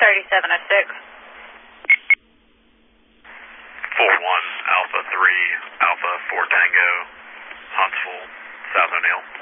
3706. 41 Alpha 3 Alpha 4 Tango, Huntsville, South O'Neill.